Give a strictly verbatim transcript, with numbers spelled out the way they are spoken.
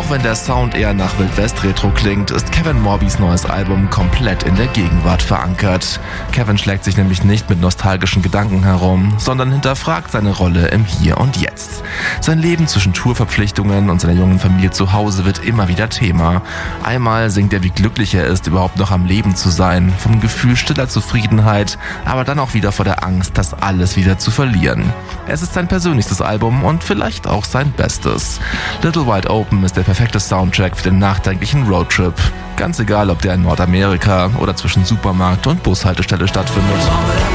Auch wenn der Sound eher nach Wild-West-Retro klingt, ist Kevin Morbys neues Album komplett in der Gegenwart verankert. Kevin schlägt sich nämlich nicht mit nostalgischen Gedanken herum, sondern hinterfragt seine Rolle im Hier und Jetzt. Sein Leben zwischen Tourverpflichtungen und seiner jungen Familie zu Hause wird immer wieder Thema. Einmal singt er, wie glücklich er ist, überhaupt noch am Leben zu sein, vom Gefühl stiller Zufriedenheit, aber dann auch wieder vor der Angst, das alles wieder zu verlieren. Es ist sein persönlichstes Album und vielleicht auch sein bestes. Little Wide Open ist der perfekte Soundtrack für den nachdenklichen Roadtrip. Ganz egal, ob der in Nordamerika oder zwischen Supermarkt und Bushaltestelle stattfindet.